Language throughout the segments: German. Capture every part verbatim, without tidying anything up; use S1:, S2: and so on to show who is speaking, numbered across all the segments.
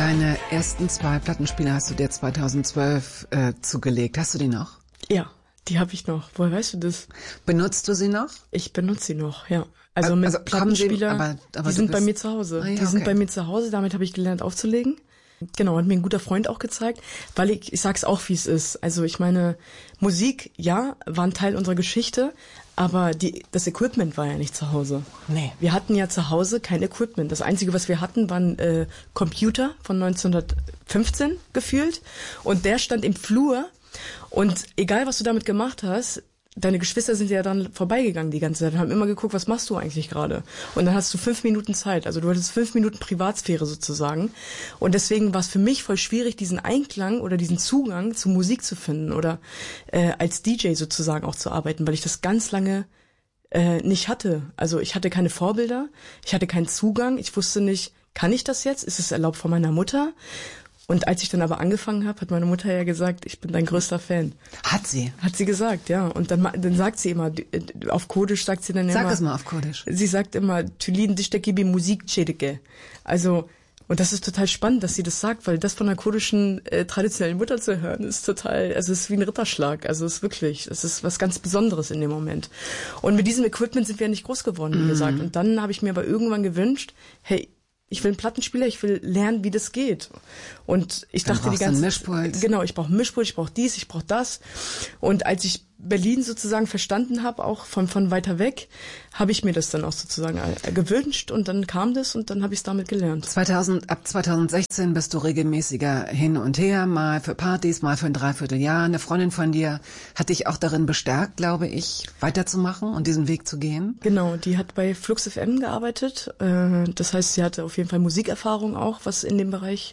S1: Deine ersten zwei Plattenspieler hast du dir zweitausendzwölf äh, zugelegt. Hast du die noch?
S2: Ja, die habe ich noch. Woher weißt du das?
S1: Benutzt du sie noch?
S2: Ich benutze sie noch, ja. Also mit also Plattenspieler, sie, aber, aber die sind bei mir zu Hause. Ah, ja, die sind okay. bei mir zu Hause, damit habe ich gelernt aufzulegen. Genau, hat mir ein guter Freund auch gezeigt, weil ich, ich sag's auch, wie es ist. Also ich meine, Musik, ja, war ein Teil unserer Geschichte, aber die, das Equipment war ja nicht zu Hause.
S1: Nee.
S2: Wir hatten ja zu Hause kein Equipment. Das Einzige, was wir hatten, waren äh, Computer von neunzehnhundertfünfzehn gefühlt. Und der stand im Flur. Und egal, was du damit gemacht hast, deine Geschwister sind ja dann vorbeigegangen die ganze Zeit und haben immer geguckt, was machst du eigentlich gerade? Und dann hast du fünf Minuten Zeit. Also du hattest fünf Minuten Privatsphäre sozusagen. Und deswegen war es für mich voll schwierig, diesen Einklang oder diesen Zugang zu Musik zu finden oder äh, als D J sozusagen auch zu arbeiten, weil ich das ganz lange äh, nicht hatte. Also ich hatte keine Vorbilder, ich hatte keinen Zugang, ich wusste nicht, kann ich das jetzt? Ist es erlaubt von meiner Mutter? Und als ich dann aber angefangen habe, hat meine Mutter ja gesagt, ich bin dein größter Fan.
S1: Hat sie?
S2: Hat sie gesagt, ja. Und dann, dann sagt sie immer, auf Kurdisch sagt sie dann
S1: Sag
S2: immer...
S1: Sag es mal auf Kurdisch.
S2: Sie sagt immer, Tülin dişteki bir Musik çedike. Also, und das ist total spannend, dass sie das sagt, weil das von einer kurdischen äh, traditionellen Mutter zu hören, ist total, also es ist wie ein Ritterschlag. Also es ist wirklich, es ist was ganz Besonderes in dem Moment. Und mit diesem Equipment sind wir ja nicht groß geworden, wie mm. gesagt. Und dann habe ich mir aber irgendwann gewünscht, hey, ich will einen Plattenspieler, ich will lernen, wie das geht. Und ich
S1: Dann
S2: dachte die ganze
S1: Mischpult.
S2: Genau, ich brauche Mischpult, ich brauche dies, ich brauche das. Und als ich Berlin sozusagen verstanden habe, auch von von weiter weg, habe ich mir das dann auch sozusagen gewünscht und dann kam das und dann habe ich es damit gelernt.
S1: zweitausend, ab zweitausendsechzehn bist du regelmäßiger hin und her, mal für Partys, mal für ein Dreivierteljahr. Eine Freundin von dir hat dich auch darin bestärkt, glaube ich, weiterzumachen und diesen Weg zu gehen.
S2: Genau, die hat bei Flux F M gearbeitet. Das heißt, sie hatte auf jeden Fall Musikerfahrung auch, was in dem Bereich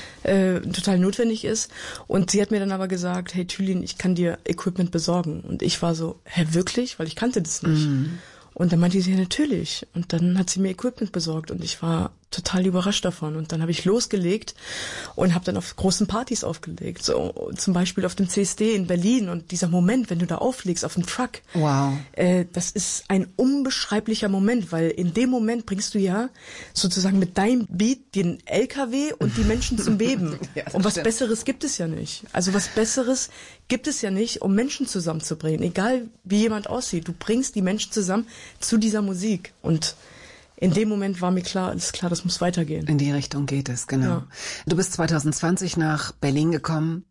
S2: äh, total notwendig ist. Und sie hat mir dann aber gesagt, hey Tülin, ich kann dir Equipment besorgen. Und ich war so, hä, wirklich? Weil ich kannte das nicht. Mhm. Und dann meinte sie, ja, natürlich. Und dann hat sie mir Equipment besorgt und ich war total überrascht davon. Und dann habe ich losgelegt und habe dann auf großen Partys aufgelegt. So zum Beispiel auf dem C S D in Berlin. Und dieser Moment, wenn du da auflegst auf dem Truck,
S1: wow,
S2: äh, das ist ein unbeschreiblicher Moment, weil in dem Moment bringst du ja sozusagen mit deinem Beat den L K W und die Menschen zum Beben. Ja, und was stimmt. Besseres gibt es ja nicht. Also was Besseres gibt es ja nicht, um Menschen zusammenzubringen. Egal wie jemand aussieht, du bringst die Menschen zusammen zu dieser Musik. Und in dem Moment war mir klar, alles klar, das muss weitergehen.
S1: In die Richtung geht es, genau. Ja. Du bist zweitausendzwanzig nach Berlin gekommen.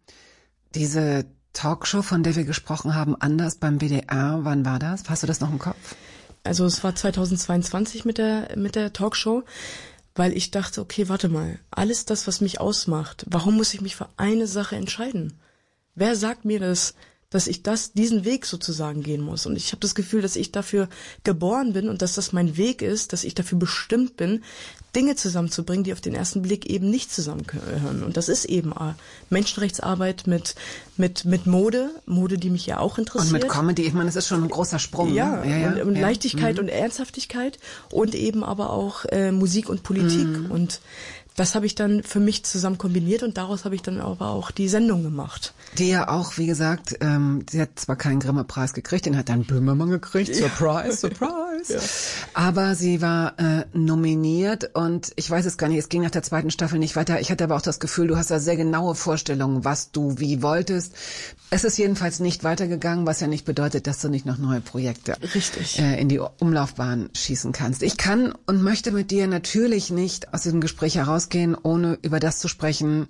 S1: Diese Talkshow, von der wir gesprochen haben, Anders beim W D R, wann war das? Hast du das noch im Kopf?
S2: Also es war zweitausendzweiundzwanzig mit der mit der Talkshow, weil ich dachte, okay, warte mal, alles das, was mich ausmacht, warum muss ich mich für eine Sache entscheiden? Wer sagt mir das, dass ich das diesen Weg sozusagen gehen muss? Und ich habe das Gefühl, dass ich dafür geboren bin und dass das mein Weg ist, dass ich dafür bestimmt bin, Dinge zusammenzubringen, die auf den ersten Blick eben nicht zusammengehören. Und das ist eben Menschenrechtsarbeit mit mit mit Mode, Mode, die mich ja auch interessiert.
S1: Und mit Comedy, ich meine, das ist schon ein großer Sprung.
S2: Ja,
S1: ne? ja, ja
S2: und, und
S1: ja.
S2: Leichtigkeit
S1: mhm.
S2: und Ernsthaftigkeit und eben aber auch äh, Musik und Politik. Mhm. Und das habe ich dann für mich zusammen kombiniert und daraus habe ich dann aber auch die Sendung gemacht.
S1: Die ja auch, wie gesagt, ähm, sie hat zwar keinen Grimme-Preis gekriegt, den hat dann Böhmermann gekriegt, ja. Surprise, surprise. Ja. Aber sie war äh, nominiert und ich weiß es gar nicht, es ging nach der zweiten Staffel nicht weiter. Ich hatte aber auch das Gefühl, du hast da sehr genaue Vorstellungen, was du wie wolltest. Es ist jedenfalls nicht weitergegangen, was ja nicht bedeutet, dass du nicht noch neue Projekte
S2: Richtig.
S1: Äh, in die Umlaufbahn schießen kannst. Ich kann und möchte mit dir natürlich nicht aus diesem Gespräch herausgehen, ohne über das zu sprechen,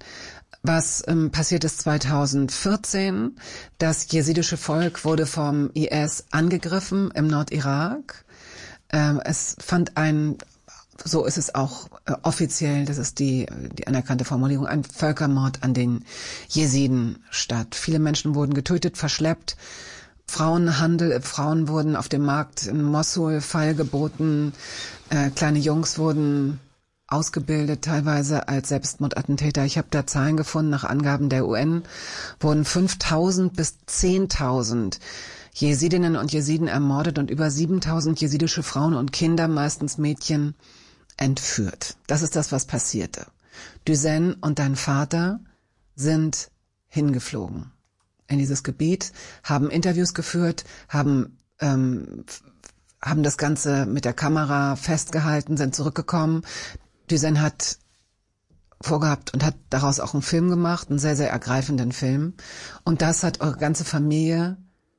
S1: was ähm, passiert ist zweitausendvierzehn. Das jesidische Volk wurde vom I S angegriffen im Nordirak. Ähm, es fand ein, so ist es auch äh, offiziell, das ist die, die anerkannte Formulierung, ein Völkermord an den Jesiden statt. Viele Menschen wurden getötet, verschleppt. Frauenhandel, äh, Frauen wurden auf dem Markt in Mosul feilgeboten. Äh, kleine Jungs wurden ausgebildet, teilweise als Selbstmordattentäter. Ich habe da Zahlen gefunden, nach Angaben der U N wurden fünftausend bis zehntausend Jesidinnen und Jesiden ermordet und über siebentausend jesidische Frauen und Kinder, meistens Mädchen, entführt. Das ist das, was passierte. Düsen und dein Vater sind hingeflogen in dieses Gebiet, haben Interviews geführt, haben ähm, haben das Ganze mit der Kamera festgehalten, sind zurückgekommen. Düsen hat vorgehabt und hat daraus auch einen Film gemacht, einen sehr, sehr ergreifenden Film. Und das hat eure ganze Familie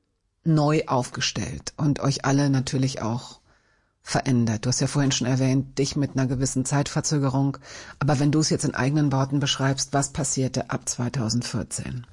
S1: neu aufgestellt und euch alle natürlich auch verändert. Du hast ja vorhin schon erwähnt, dich mit einer gewissen Zeitverzögerung. Aber wenn du es jetzt in eigenen Worten beschreibst, was passierte ab zweitausendvierzehn?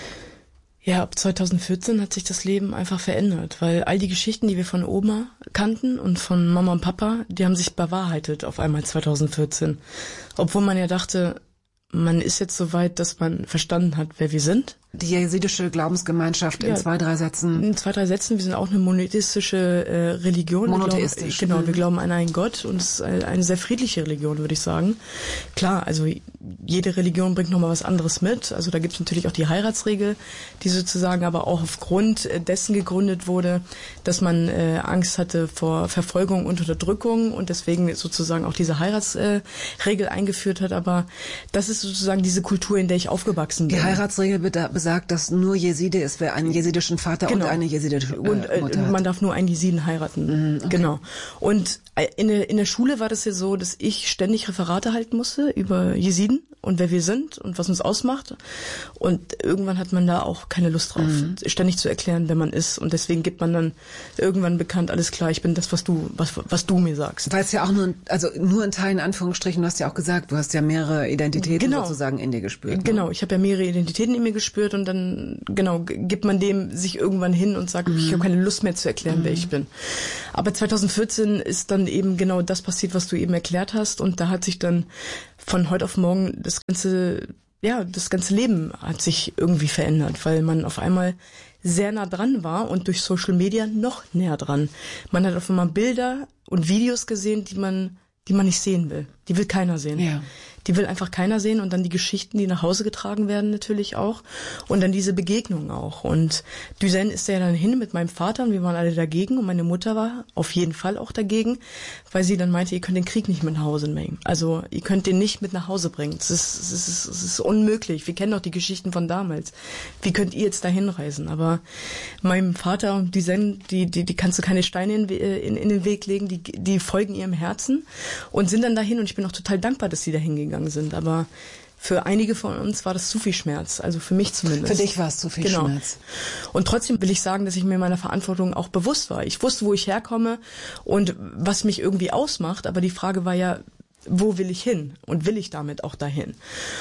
S2: Ja, ab zweitausendvierzehn hat sich das Leben einfach verändert, weil all die Geschichten, die wir von Oma kannten und von Mama und Papa, die haben sich bewahrheitet auf einmal zweitausendvierzehn. Obwohl man ja dachte, man ist jetzt so weit, dass man verstanden hat, wer wir sind.
S1: Die jesidische Glaubensgemeinschaft in ja, zwei, drei Sätzen.
S2: In zwei, drei Sätzen. Wir sind auch eine monotheistische äh, Religion.
S1: Monotheistisch.
S2: Wir glauben, genau, wir glauben an einen Gott und es ist eine, eine sehr friedliche Religion, würde ich sagen. Klar, also jede Religion bringt nochmal was anderes mit. Also da gibt es natürlich auch die Heiratsregel, die sozusagen aber auch aufgrund dessen gegründet wurde, dass man äh, Angst hatte vor Verfolgung und Unterdrückung und deswegen sozusagen auch diese Heiratsregel äh, eingeführt hat. Aber das ist sozusagen diese Kultur, in der ich aufgewachsen bin.
S1: Die Heiratsregel besagt, dass nur Jeside ist, wer einen jesidischen Vater genau. und eine jesidische äh,
S2: und, äh,
S1: Mutter hat.
S2: Man darf nur einen Jesiden heiraten. Mhm, okay. Genau. Und in der, in der Schule war das ja so, dass ich ständig Referate halten musste über Jesiden und wer wir sind und was uns ausmacht. Und irgendwann hat man da auch keine Lust drauf, mhm. ständig zu erklären, wer man ist. Und deswegen gibt man dann irgendwann bekannt, alles klar, ich bin das, was du, was, was du mir sagst.
S1: Weil es ja auch nur, also nur in Teilen, in Anführungsstrichen, du hast ja auch gesagt, du hast ja mehrere Identitäten genau. sozusagen in dir gespürt. Ne?
S2: Genau, ich habe ja mehrere Identitäten in mir gespürt und dann, genau, gibt man dem sich irgendwann hin und sagt, mhm. ich habe keine Lust mehr zu erklären, mhm. wer ich bin. Aber zweitausendvierzehn ist dann eben genau das passiert, was du eben erklärt hast und da hat sich dann von heute auf morgen das ganze, ja, das ganze Leben hat sich irgendwie verändert, weil man auf einmal sehr nah dran war und durch Social Media noch näher dran. Man hat auf einmal Bilder und Videos gesehen, die man, die man nicht sehen will. Die will keiner sehen.
S1: Ja.
S2: Die will einfach keiner sehen und dann die Geschichten, die nach Hause getragen werden natürlich auch und dann diese Begegnung auch. Und Düsen ist ja dann hin mit meinem Vater und wir waren alle dagegen und meine Mutter war auf jeden Fall auch dagegen, weil sie dann meinte, ihr könnt den Krieg nicht mit nach Hause bringen. Also ihr könnt den nicht mit nach Hause bringen. Es ist, es ist, es ist unmöglich. Wir kennen doch die Geschichten von damals. Wie könnt ihr jetzt dahin reisen? Aber meinem Vater und Düsen, die, die, die kannst du keine Steine in, in, in den Weg legen, die, die folgen ihrem Herzen und sind dann dahin und ich bin auch total dankbar, dass sie dahin gegangen sind, aber für einige von uns war das zu viel Schmerz, also für mich zumindest.
S1: Für dich war es zu viel genau. Schmerz.
S2: Und trotzdem will ich sagen, dass ich mir meiner Verantwortung auch bewusst war. Ich wusste, wo ich herkomme und was mich irgendwie ausmacht, aber die Frage war ja, wo will ich hin und will ich damit auch dahin?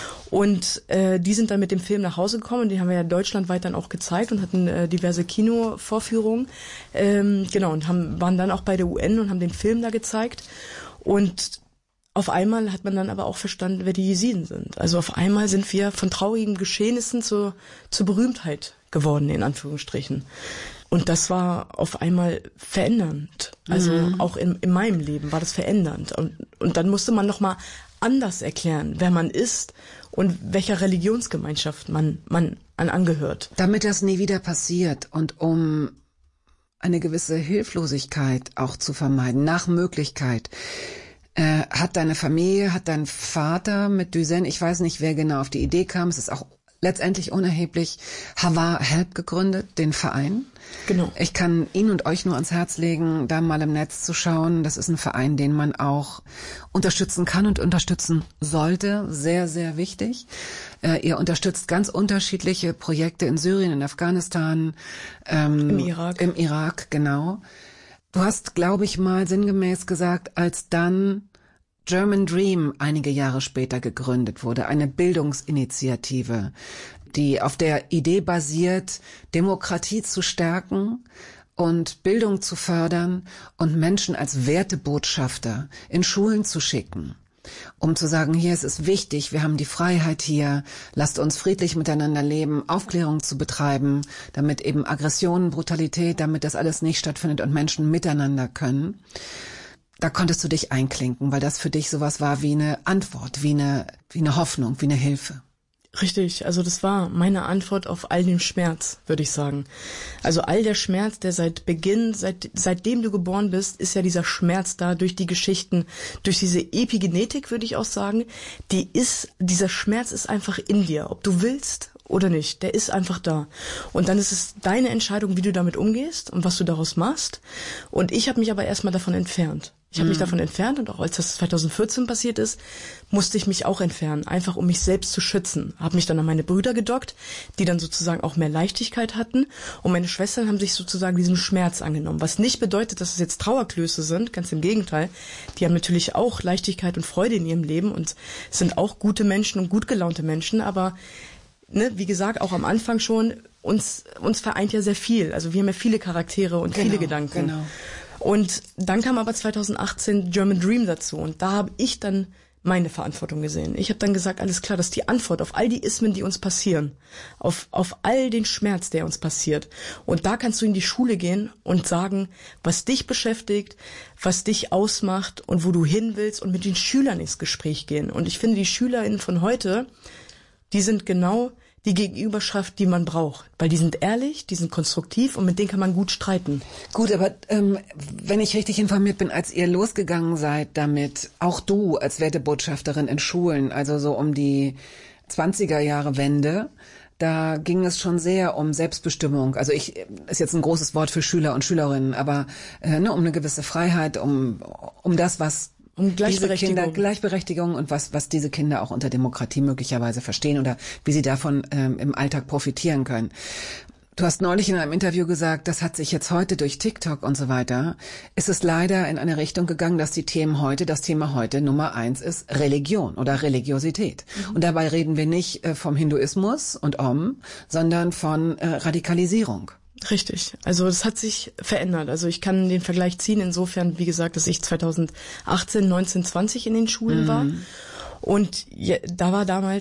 S2: Und äh, die sind dann mit dem Film nach Hause gekommen und die haben wir ja deutschlandweit dann auch gezeigt und hatten äh, diverse Kinovorführungen, ähm, genau, und haben, waren dann auch bei der U N und haben den Film da gezeigt und auf einmal hat man dann aber auch verstanden, wer die Jesiden sind. Also auf einmal sind wir von traurigen Geschehnissen zur, zur Berühmtheit geworden, in Anführungsstrichen. Und das war auf einmal verändernd. Also mhm. auch in, in meinem Leben war das verändernd. Und, und dann musste man nochmal anders erklären, wer man ist und welcher Religionsgemeinschaft man, man an angehört.
S1: Damit das nie wieder passiert und um eine gewisse Hilflosigkeit auch zu vermeiden, nach Möglichkeit, Äh, hat deine Familie, hat dein Vater mit Düsen, ich weiß nicht, wer genau auf die Idee kam, es ist auch letztendlich unerheblich, Havar Help gegründet, den Verein.
S2: Genau.
S1: Ich kann ihn und euch nur ans Herz legen, da mal im Netz zu schauen. Das ist ein Verein, den man auch unterstützen kann und unterstützen sollte. Sehr, sehr wichtig. Äh, ihr unterstützt ganz unterschiedliche Projekte in Syrien, in Afghanistan. Ähm,
S2: Im Irak.
S1: Im Irak, genau. Du hast, glaube ich, mal sinngemäß gesagt, als dann German Dream einige Jahre später gegründet wurde, eine Bildungsinitiative, die auf der Idee basiert, Demokratie zu stärken und Bildung zu fördern und Menschen als Wertebotschafter in Schulen zu schicken. Um zu sagen, hier, es ist wichtig, wir haben die Freiheit hier, lasst uns friedlich miteinander leben, Aufklärung zu betreiben, damit eben Aggressionen, Brutalität, damit das alles nicht stattfindet und Menschen miteinander können. Da konntest du dich einklinken, weil das für dich sowas war wie eine Antwort, wie eine, wie eine Hoffnung, wie eine Hilfe.
S2: Richtig, also das war meine Antwort auf all den Schmerz, würde ich sagen. Also all der Schmerz, der seit Beginn, seit seitdem du geboren bist, ist ja dieser Schmerz da durch die Geschichten, durch diese Epigenetik, würde ich auch sagen. Die ist, dieser Schmerz ist einfach in dir, ob du willst oder nicht. Der ist einfach da. Und dann ist es deine Entscheidung, wie du damit umgehst und was du daraus machst. Und ich habe mich aber erstmal davon entfernt. Ich habe mhm. mich davon entfernt und auch als das zwanzig vierzehn passiert ist, musste ich mich auch entfernen, einfach um mich selbst zu schützen. Habe mich dann an meine Brüder gedockt, die dann sozusagen auch mehr Leichtigkeit hatten und meine Schwestern haben sich sozusagen diesem Schmerz angenommen. Was nicht bedeutet, dass es jetzt Trauerklöße sind, ganz im Gegenteil. Die haben natürlich auch Leichtigkeit und Freude in ihrem Leben und sind auch gute Menschen und gut gelaunte Menschen, aber ne, wie gesagt, auch am Anfang schon, uns uns vereint ja sehr viel. Also wir haben ja viele Charaktere und
S1: genau,
S2: viele Gedanken.
S1: Genau.
S2: Und dann kam aber zwanzig achtzehn German Dream dazu und da habe ich dann meine Verantwortung gesehen. Ich habe dann gesagt, alles klar, das ist die Antwort auf all die Ismen, die uns passieren, auf auf all den Schmerz, der uns passiert. Und da kannst du in die Schule gehen und sagen, was dich beschäftigt, was dich ausmacht und wo du hin willst und mit den Schülern ins Gespräch gehen. Und ich finde, die SchülerInnen von heute, die sind genau die Gegenüberschaft, die man braucht. Weil die sind ehrlich, die sind konstruktiv und mit denen kann man gut streiten.
S1: Gut, aber ähm, wenn ich richtig informiert bin, als ihr losgegangen seid damit, auch du als Wertebotschafterin in Schulen, also so um die zwanziger Jahre Wende, da ging es schon sehr um Selbstbestimmung. Also ich, ist jetzt ein großes Wort für Schüler und Schülerinnen, aber äh, ne, um eine gewisse Freiheit, um um das, was
S2: Um Gleichberechtigung.
S1: Diese Kinder, Gleichberechtigung und was was diese Kinder auch unter Demokratie möglicherweise verstehen oder wie sie davon ähm, im Alltag profitieren können. Du hast neulich in einem Interview gesagt, das hat sich jetzt heute durch TikTok und so weiter, ist es leider in eine Richtung gegangen, dass die Themen heute, das Thema heute Nummer eins ist Religion oder Religiosität. Mhm. Und dabei reden wir nicht äh, vom Hinduismus und Om, sondern von äh, Radikalisierung.
S2: Richtig. Also es hat sich verändert. Also ich kann den Vergleich ziehen insofern, wie gesagt, dass ich zwanzig achtzehn, neunzehn, zwanzig in den Schulen mhm. war. Und ja, da war damals